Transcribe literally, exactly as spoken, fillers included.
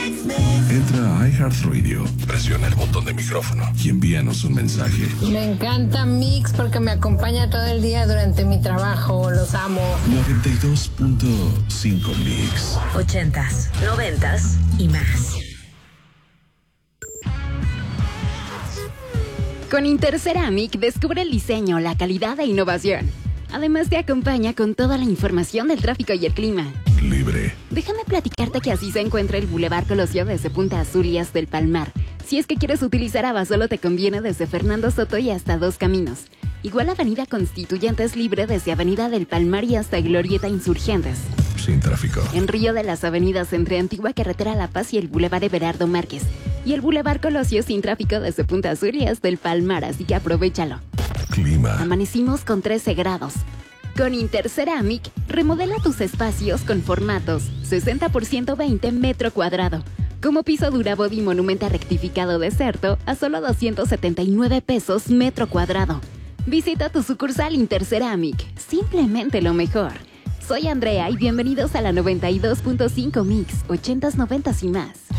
Entra a iHeartRadio, presiona el botón de micrófono y envíanos un mensaje. Me encanta Mix porque me acompaña todo el día durante mi trabajo. Los amo. noventa y dos punto cinco Mix. Ochentas, noventas y más. Con Interceramic descubre el diseño, la calidad e innovación. Además te acompaña con toda la información del tráfico y el clima. Libre. Déjame platicarte que así se encuentra el Boulevard Colosio desde Punta Azul y hasta el Palmar. Si es que quieres utilizar Abasolo te conviene desde Fernando Soto y hasta Dos Caminos. Igual Avenida Constituyentes libre desde Avenida del Palmar y hasta Glorieta Insurgentes. Sin tráfico. En Río de las avenidas entre Antigua Carretera La Paz y el Boulevard Everardo Márquez. Y el Boulevard Colosio sin tráfico desde Punta Azul y hasta el Palmar, así que aprovéchalo. Clima. Amanecimos con trece grados. Con Interceramic, remodela tus espacios con formatos sesenta por ciento veinte metro cuadrado. Como piso dura body monumenta rectificado Deserto a solo doscientos setenta y nueve pesos metro cuadrado. Visita tu sucursal Interceramic. Simplemente lo mejor. Soy Andrea y bienvenidos a la noventa y dos punto cinco Mix, ochentas, noventas y más.